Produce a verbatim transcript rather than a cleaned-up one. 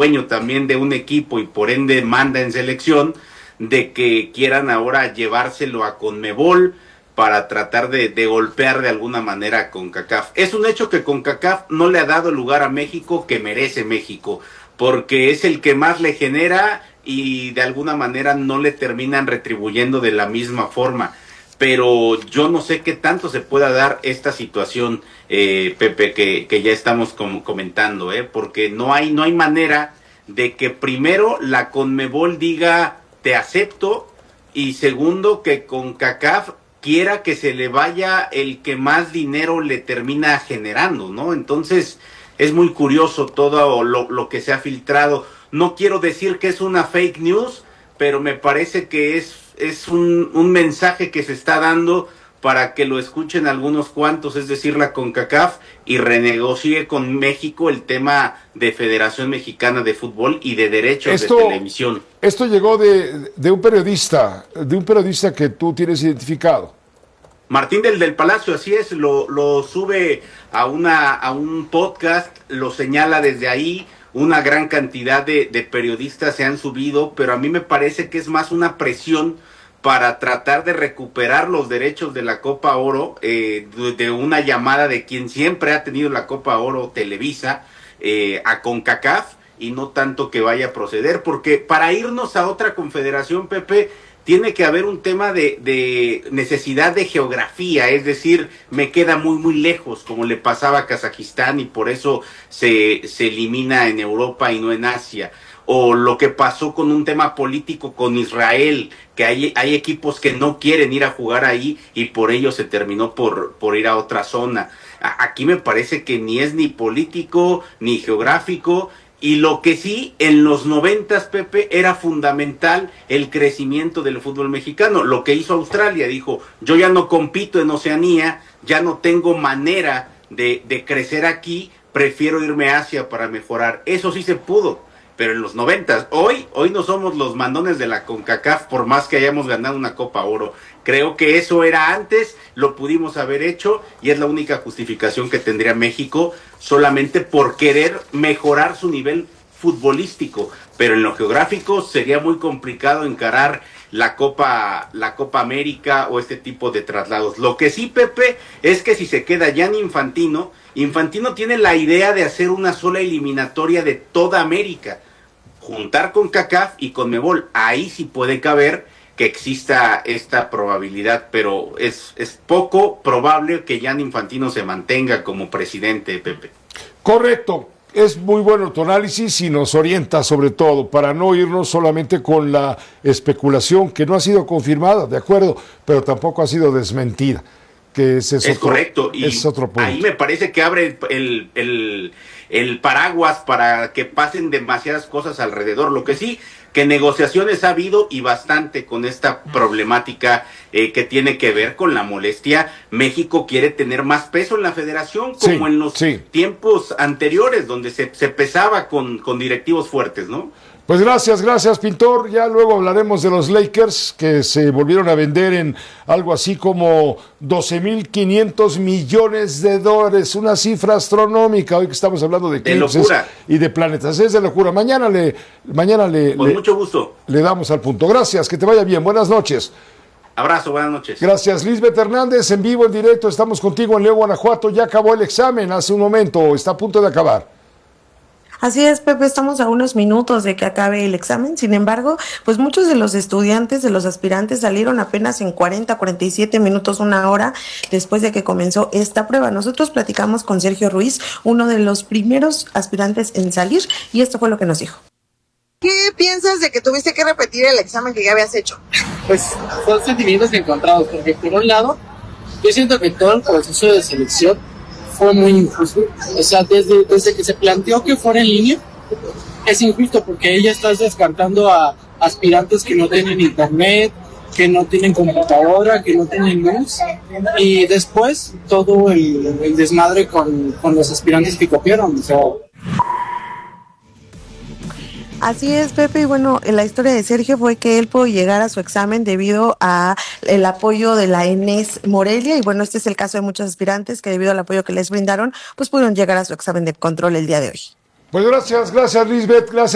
dueño también de un equipo y por ende manda en selección, de que quieran ahora llevárselo a CONMEBOL para tratar de, de golpear de alguna manera a CONCACAF. Es un hecho que CONCACAF no le ha dado el lugar a México que merece México, porque es el que más le genera y de alguna manera no le terminan retribuyendo de la misma forma. Pero yo no sé qué tanto se pueda dar esta situación, eh, Pepe, que, que ya estamos como comentando, eh, porque no hay, no hay manera de que primero la CONMEBOL diga te acepto, y segundo que CONCACAF quiera que se le vaya el que más dinero le termina generando, ¿no? Entonces es muy curioso todo lo, lo que se ha filtrado. No quiero decir que es una fake news, pero me parece que es, es un, un mensaje que se está dando para que lo escuchen algunos cuantos, es decir, la CONCACAF, y renegocie con México el tema de Federación Mexicana de Fútbol y de derechos esto, de televisión. Esto llegó de, de un periodista, de un periodista que tú tienes identificado. Martín del del Palacio, así es, lo, lo sube a, una, a un podcast, lo señala desde ahí. Una gran cantidad de, de periodistas se han subido, pero a mí me parece que es más una presión para tratar de recuperar los derechos de la Copa Oro, eh, de, de una llamada de quien siempre ha tenido la Copa Oro, Televisa, eh, a CONCACAF, y no tanto que vaya a proceder, porque para irnos a otra confederación, Pepe, tiene que haber un tema de, de necesidad de geografía, es decir, me queda muy muy lejos, como le pasaba a Kazajistán, y por eso se, se elimina en Europa y no en Asia. O lo que pasó con un tema político con Israel, que hay, hay equipos que no quieren ir a jugar ahí y por ello se terminó por, por ir a otra zona. A, aquí me parece que ni es ni político ni geográfico, y lo que sí, en los noventas, Pepe, era fundamental el crecimiento del fútbol mexicano. Lo que hizo Australia, dijo, yo ya no compito en Oceanía, ya no tengo manera de, de crecer aquí, prefiero irme a Asia para mejorar. Eso sí se pudo. Pero en los noventas, hoy, hoy no somos los mandones de la CONCACAF por más que hayamos ganado una Copa Oro. Creo que eso era antes, lo pudimos haber hecho y es la única justificación que tendría México solamente por querer mejorar su nivel futbolístico. Pero en lo geográfico sería muy complicado encarar la Copa, la Copa América o este tipo de traslados. Lo que sí, Pepe, es que si se queda Gianni Infantino, Infantino tiene la idea de hacer una sola eliminatoria de toda América, juntar con CONCACAF y CONMEBOL. Ahí sí puede caber que exista esta probabilidad, pero es, es poco probable que Gianni Infantino se mantenga como presidente, Pepe. Correcto. Es muy bueno tu análisis y nos orienta sobre todo para no irnos solamente con la especulación que no ha sido confirmada, de acuerdo, pero tampoco ha sido desmentida. Que ese es, es otro, correcto, y es otro punto. Ahí me parece que abre el, el, el paraguas para que pasen demasiadas cosas alrededor. Lo que sí, que negociaciones ha habido y bastante con esta problemática eh, que tiene que ver con la molestia. México quiere tener más peso en la federación, como sí, en los sí. tiempos anteriores, donde se, se pesaba con, con directivos fuertes, ¿no? Pues gracias, gracias, Pintor. Ya luego hablaremos de los Lakers, que se volvieron a vender en algo así como doce mil quinientos millones de dólares, una cifra astronómica, hoy que estamos hablando de eclipses y de planetas. Es de locura. Mañana le... Mañana le Con le, mucho gusto. Le damos al punto. Gracias, que te vaya bien. Buenas noches. Abrazo, buenas noches. Gracias, Lisbeth Hernández, en vivo, en directo. Estamos contigo en León, Guanajuato. Ya acabó el examen hace un momento, está a punto de acabar. Así es, Pepe, estamos a unos minutos de que acabe el examen. Sin embargo, pues muchos de los estudiantes, de los aspirantes, salieron apenas en cuarenta, cuarenta y siete minutos, una hora después de que comenzó esta prueba. Nosotros platicamos con Sergio Ruiz, uno de los primeros aspirantes en salir, y esto fue lo que nos dijo. ¿Qué piensas de que tuviste que repetir el examen que ya habías hecho? Pues son sentimientos encontrados, porque por un lado, yo siento que todo el proceso de selección fue muy injusto. O sea, desde, desde que se planteó que fuera en línea, es injusto porque ella está descartando a aspirantes que no tienen internet, que no tienen computadora, que no tienen luz, y después todo el, el desmadre con, con los aspirantes que copiaron. O sea, así es, Pepe, y bueno, la historia de Sergio fue que él pudo llegar a su examen debido a el apoyo de la ENES Morelia, y bueno, este es el caso de muchos aspirantes que debido al apoyo que les brindaron, pues pudieron llegar a su examen de control el día de hoy. Pues gracias, gracias, Lisbeth, gracias.